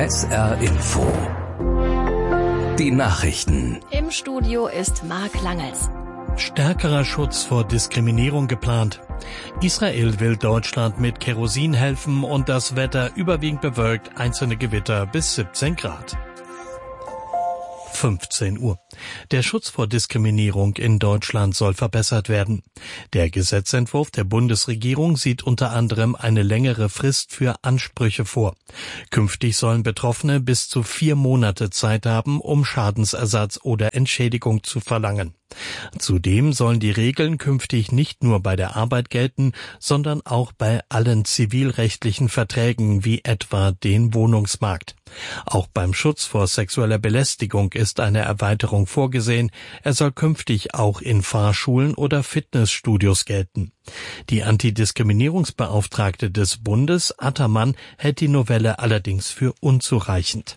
SR Info. Die Nachrichten. Im Studio ist Marc Langels. Stärkerer Schutz vor Diskriminierung geplant. Israel will Deutschland mit Kerosin helfen und das Wetter überwiegend bewölkt, einzelne Gewitter bis 17 Grad. 15 Uhr. Der Schutz vor Diskriminierung in Deutschland soll verbessert werden. Der Gesetzentwurf der Bundesregierung sieht unter anderem eine längere Frist für Ansprüche vor. Künftig sollen Betroffene bis zu 4 Monate Zeit haben, um Schadensersatz oder Entschädigung zu verlangen. Zudem sollen die Regeln künftig nicht nur bei der Arbeit gelten, sondern auch bei allen zivilrechtlichen Verträgen wie etwa den Wohnungsmarkt. Auch beim Schutz vor sexueller Belästigung ist eine Erweiterung vorgesehen. Er soll künftig auch in Fahrschulen oder Fitnessstudios gelten. Die Antidiskriminierungsbeauftragte des Bundes, Attermann, hält die Novelle allerdings für unzureichend.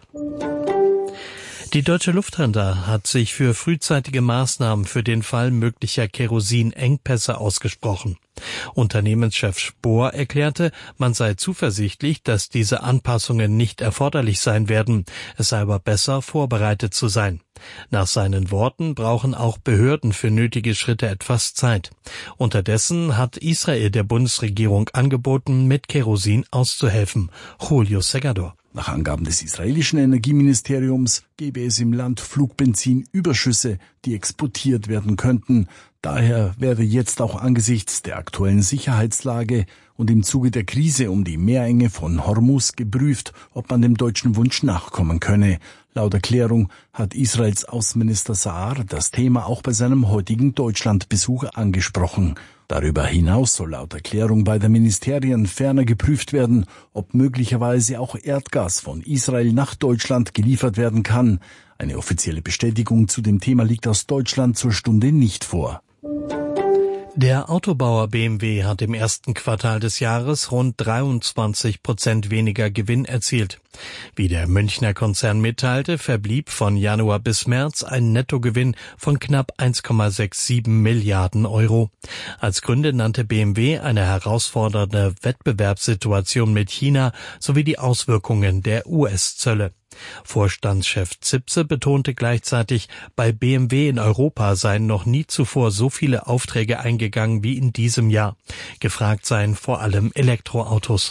Die Deutsche Lufthansa hat sich für frühzeitige Maßnahmen für den Fall möglicher Kerosinengpässe ausgesprochen. Unternehmenschef Spohr erklärte, man sei zuversichtlich, dass diese Anpassungen nicht erforderlich sein werden. Es sei aber besser, vorbereitet zu sein. Nach seinen Worten brauchen auch Behörden für nötige Schritte etwas Zeit. Unterdessen hat Israel der Bundesregierung angeboten, mit Kerosin auszuhelfen. Julio Segador. Nach Angaben des israelischen Energieministeriums gäbe es im Land Flugbenzinüberschüsse, die exportiert werden könnten. Daher werde jetzt auch angesichts der aktuellen Sicherheitslage und im Zuge der Krise um die Meerenge von Hormuz geprüft, ob man dem deutschen Wunsch nachkommen könne. Laut Erklärung hat Israels Außenminister Saar das Thema auch bei seinem heutigen Deutschlandbesuch angesprochen. Darüber hinaus soll laut Erklärung beider Ministerien ferner geprüft werden, ob möglicherweise auch Erdgas von Israel nach Deutschland geliefert werden kann. Eine offizielle Bestätigung zu dem Thema liegt aus Deutschland zur Stunde nicht vor. Der Autobauer BMW hat im ersten Quartal des Jahres rund 23% weniger Gewinn erzielt. Wie der Münchner Konzern mitteilte, verblieb von Januar bis März ein Nettogewinn von knapp 1,67 Milliarden Euro. Als Gründe nannte BMW eine herausfordernde Wettbewerbssituation mit China sowie die Auswirkungen der US-Zölle. Vorstandschef Zipse betonte gleichzeitig, bei BMW in Europa seien noch nie zuvor so viele Aufträge eingegangen wie in diesem Jahr. Gefragt seien vor allem Elektroautos.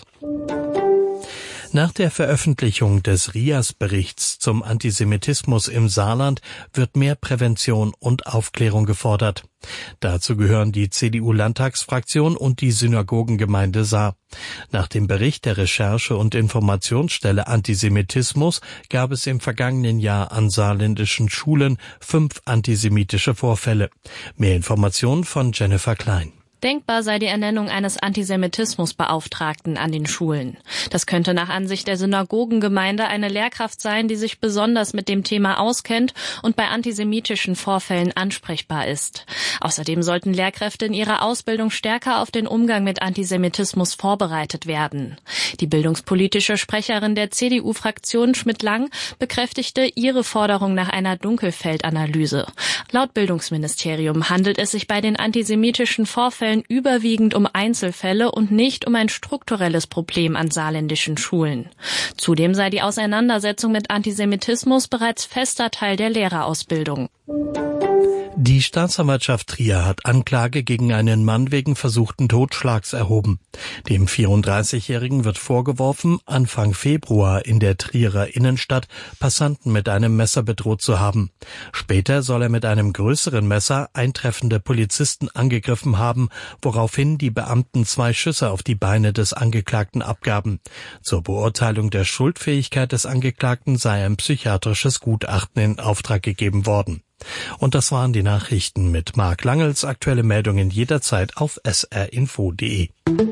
Nach der Veröffentlichung des RIAS-Berichts zum Antisemitismus im Saarland wird mehr Prävention und Aufklärung gefordert. Dazu gehören die CDU-Landtagsfraktion und die Synagogengemeinde Saar. Nach dem Bericht der Recherche- und Informationsstelle Antisemitismus gab es im vergangenen Jahr an saarländischen Schulen 5 antisemitische Vorfälle. Mehr Informationen von Jennifer Klein. Denkbar sei die Ernennung eines Antisemitismusbeauftragten an den Schulen. Das könnte nach Ansicht der Synagogengemeinde eine Lehrkraft sein, die sich besonders mit dem Thema auskennt und bei antisemitischen Vorfällen ansprechbar ist. Außerdem sollten Lehrkräfte in ihrer Ausbildung stärker auf den Umgang mit Antisemitismus vorbereitet werden. Die bildungspolitische Sprecherin der CDU-Fraktion Schmidt-Lang bekräftigte ihre Forderung nach einer Dunkelfeldanalyse. Laut Bildungsministerium handelt es sich bei den antisemitischen Vorfällen überwiegend um Einzelfälle und nicht um ein strukturelles Problem an saarländischen Schulen. Zudem sei die Auseinandersetzung mit Antisemitismus bereits fester Teil der Lehrerausbildung. Die Staatsanwaltschaft Trier hat Anklage gegen einen Mann wegen versuchten Totschlags erhoben. Dem 34-Jährigen wird vorgeworfen, Anfang Februar in der Trierer Innenstadt Passanten mit einem Messer bedroht zu haben. Später soll er mit einem größeren Messer eintreffende Polizisten angegriffen haben, woraufhin die Beamten 2 Schüsse auf die Beine des Angeklagten abgaben. Zur Beurteilung der Schuldfähigkeit des Angeklagten sei ein psychiatrisches Gutachten in Auftrag gegeben worden. Und das waren die Nachrichten mit Marc Langels. Aktuelle Meldungen jederzeit auf srinfo.de.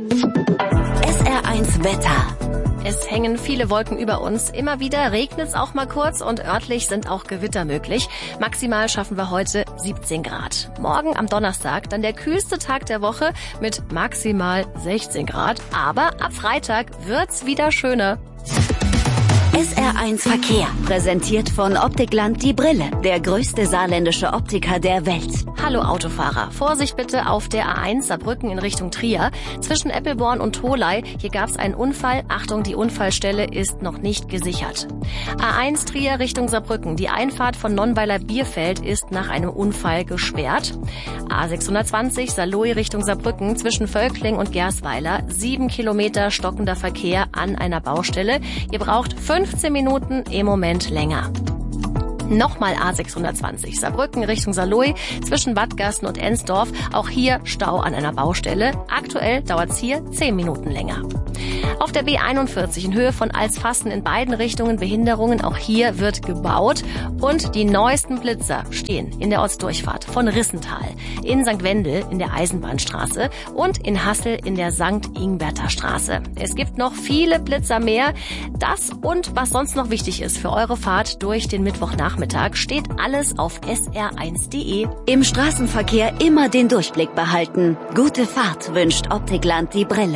SR1 Wetter. Es hängen viele Wolken über uns. Immer wieder regnet es auch mal kurz und örtlich sind auch Gewitter möglich. Maximal schaffen wir heute 17 Grad. Morgen am Donnerstag dann der kühlste Tag der Woche mit maximal 16 Grad. Aber ab Freitag wird's wieder schöner. SR1 Verkehr, präsentiert von Optikland Die Brille, der größte saarländische Optiker der Welt. Hallo Autofahrer, Vorsicht bitte auf der A1 Saarbrücken in Richtung Trier. Zwischen Eppelborn und Tholey, hier gab es einen Unfall. Achtung, die Unfallstelle ist noch nicht gesichert. A1 Trier Richtung Saarbrücken, die Einfahrt von Nonnweiler-Bierfeld ist nach einem Unfall gesperrt. A620 Saarlouis Richtung Saarbrücken zwischen Völkling und Gersweiler, 7 Kilometer stockender Verkehr an einer Baustelle. Ihr braucht 15 Minuten, im Moment länger. Nochmal A620 Saarbrücken Richtung Saarlouis zwischen Wattgasten und Ensdorf. Auch hier Stau an einer Baustelle. Aktuell dauert's hier 10 Minuten länger. Auf der B41 in Höhe von Alsfassen in beiden Richtungen Behinderungen. Auch hier wird gebaut. Und die neuesten Blitzer stehen in der Ortsdurchfahrt von Rissental, in St. Wendel in der Eisenbahnstraße und in Hassel in der St. Ingberter Straße. Es gibt noch viele Blitzer mehr. Das und was sonst noch wichtig ist für eure Fahrt durch den Mittwochnachmittag steht alles auf sr1.de. Im Straßenverkehr immer den Durchblick behalten. Gute Fahrt wünscht Optikland Die Brille.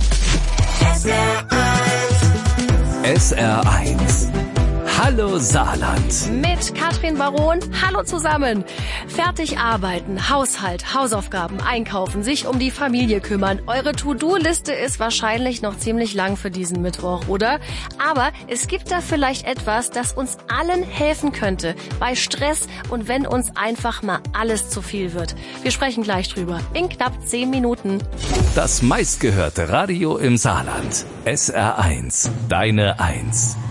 SR1. Hallo Saarland. Mit Katrin Baron. Hallo zusammen. Fertig arbeiten, Haushalt, Hausaufgaben, einkaufen, sich um die Familie kümmern. Eure To-Do-Liste ist wahrscheinlich noch ziemlich lang für diesen Mittwoch, oder? Aber es gibt da vielleicht etwas, das uns allen helfen könnte bei Stress und wenn uns einfach mal alles zu viel wird. Wir sprechen gleich drüber. In knapp 10 Minuten. Das meistgehörte Radio im Saarland. SR1. Deine 1.